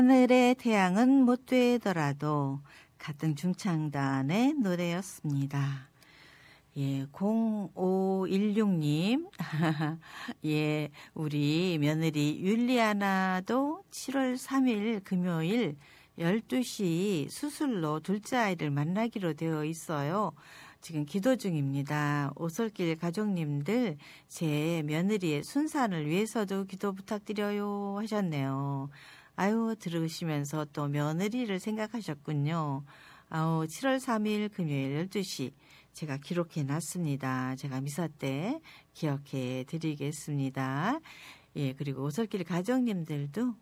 하늘의 태양은 못 되더라도 같은 중창단의 노래였습니다. 예, 0516님. 예, 우리 며느리 율리아나도 7월 3일 금요일 12시 수술로 둘째 아이를 만나기로 되어 있어요. 지금 기도 중입니다. 오솔길 가족님들, 제 며느리의 순산을 위해서도 기도 부탁드려요 하셨네요. 아유, 들으시면서 또 며느리를 생각하셨군요. 7월 3일 금요일 12시 제가 기록해 놨습니다. 제가 미사 때 기억해 드리겠습니다. 예, 그리고 오솔길 가족님들도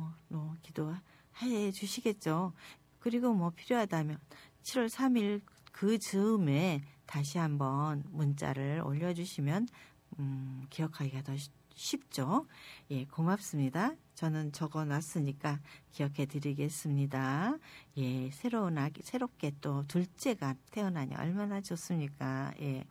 기도해 주시겠죠. 그리고 필요하다면 7월 3일 그 즈음에 다시 한번 문자를 올려주시면 기억하기가 더 쉽죠. 예, 고맙습니다. 저는 적어놨으니까 기억해 드리겠습니다. 예, 새롭게 또 둘째가 태어나니 얼마나 좋습니까? 예.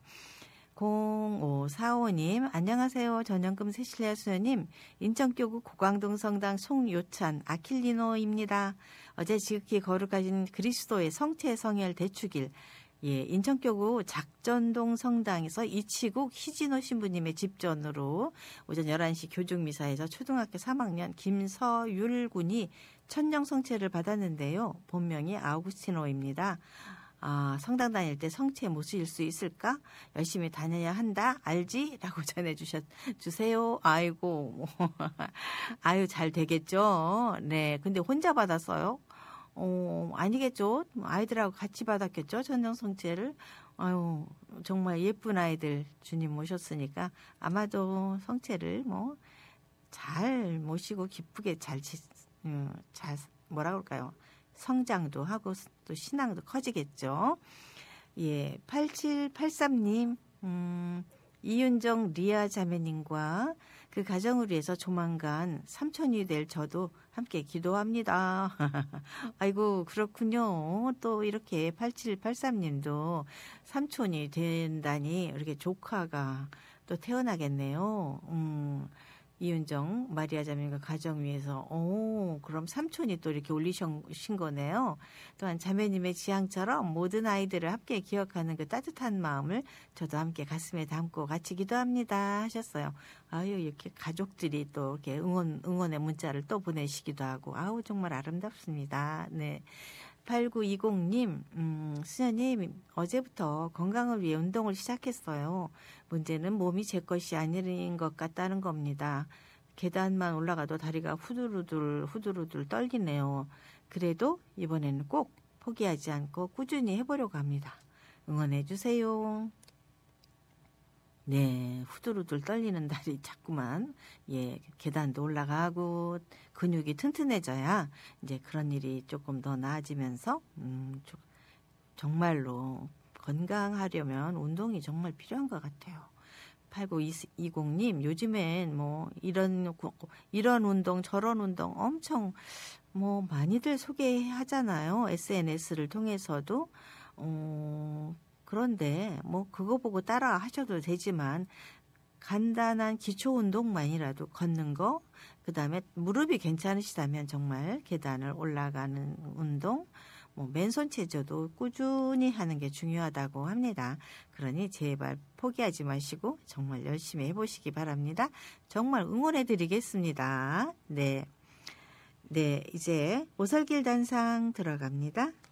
0545님, 안녕하세요. 전영금 세실리아 수녀님, 인천교구 고광동 성당 송요찬 아킬리노입니다. 어제 지극히 거룩하신 그리스도의 성체 성혈 대축일, 예, 인천교구 작전동 성당에서 이치국 희진호 신부님의 집전으로 오전 11시 교중미사에서 초등학교 3학년 김서율 군이 천령 성체를 받았는데요. 본명이 아우구스티노입니다. 성당 다닐 때 성체 모수일 수 있을까? 열심히 다녀야 한다. 알지? 라고 전해주세요. 아이고, 아유, 잘 되겠죠. 네. 근데 혼자 받았어요? 아니겠죠. 아이들하고 같이 받았겠죠. 천령 성체를. 아유, 정말 예쁜 아이들 주님 모셨으니까 아마도 성체를 잘 모시고 기쁘게 잘 뭐라 그럴까요? 성장도 하고 또 신앙도 커지겠죠. 예, 8783님, 이윤정 리아 자매님과 그 가정을 위해서 조만간 삼촌이 될 저도 함께 기도합니다. 아이고, 그렇군요. 또 이렇게 8783님도 삼촌이 된다니 이렇게 조카가 또 태어나겠네요. 이윤정 마리아 자매님과 가정 위해서 그럼 삼촌이 또 이렇게 올리신 거네요. 또한 자매님의 지향처럼 모든 아이들을 함께 기억하는 그 따뜻한 마음을 저도 함께 가슴에 담고 같이 기도합니다 하셨어요. 아유, 이렇게 가족들이 또 이렇게 응원의 문자를 또 보내시기도 하고 아우, 정말 아름답습니다. 네. 8920님, 수녀님, 어제부터 건강을 위해 운동을 시작했어요. 문제는 몸이 제 것이 아닌 것 같다는 겁니다. 계단만 올라가도 다리가 후두루들 떨리네요. 그래도 이번에는 꼭 포기하지 않고 꾸준히 해보려고 합니다. 응원해 주세요. 네, 후두루들 떨리는 다리 자꾸만, 예, 계단도 올라가고 근육이 튼튼해져야 이제 그런 일이 조금 더 나아지면서, 정말로 건강하려면 운동이 정말 필요한 것 같아요. 8920님, 요즘엔 이런 운동, 저런 운동 엄청 많이들 소개하잖아요. SNS를 통해서도. 그런데 그거 보고 따라 하셔도 되지만 간단한 기초 운동만이라도 걷는 거, 그다음에 무릎이 괜찮으시다면 정말 계단을 올라가는 운동, 맨손 체조도 꾸준히 하는 게 중요하다고 합니다. 그러니 제발 포기하지 마시고 정말 열심히 해보시기 바랍니다. 정말 응원해 드리겠습니다. 네. 네, 이제 오설길 단상 들어갑니다.